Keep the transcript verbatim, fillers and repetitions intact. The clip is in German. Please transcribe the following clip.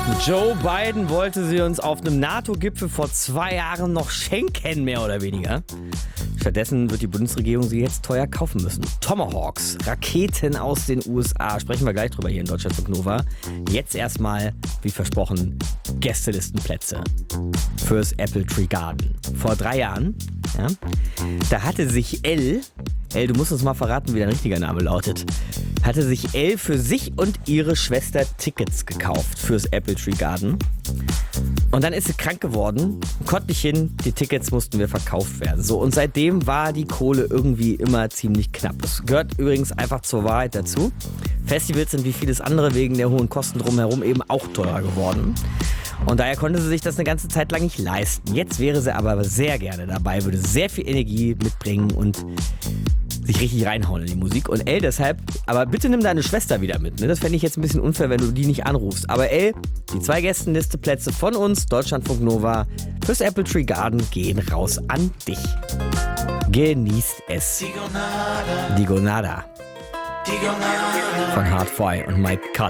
Joe Biden wollte sie uns auf einem NATO-Gipfel vor zwei Jahren noch schenken, mehr oder weniger. Stattdessen wird die Bundesregierung sie jetzt teuer kaufen müssen. Tomahawks, Raketen aus den U S A, sprechen wir gleich drüber hier in Deutschlandfunk Nova. Jetzt erstmal, wie versprochen, Gästelistenplätze fürs Apple Tree Garden. Vor drei Jahren, ja, da hatte sich Elle, Elle, du musst uns mal verraten, wie dein richtiger Name lautet, hatte sich Elle für sich und ihre Schwester Tickets gekauft fürs Apple Tree Garden. Und dann ist sie krank geworden, konnte nicht hin, die Tickets mussten wir verkauft werden. So, und seitdem war die Kohle irgendwie immer ziemlich knapp. Das gehört übrigens einfach zur Wahrheit dazu. Festivals sind wie vieles andere wegen der hohen Kosten drumherum eben auch teurer geworden. Und daher konnte sie sich das eine ganze Zeit lang nicht leisten. Jetzt wäre sie aber sehr gerne dabei, würde sehr viel Energie mitbringen und sich richtig reinhauen in die Musik. Und ey, deshalb, aber bitte nimm deine Schwester wieder mit. Ne? Das fände ich jetzt ein bisschen unfair, wenn du die nicht anrufst. Aber ey, die zwei Gästenliste-Plätze von uns, Deutschlandfunk Nova, fürs Apple Tree Garden gehen raus an dich. Genießt es. Digonada. Digonada. Von Hard Fry und Mike Cull.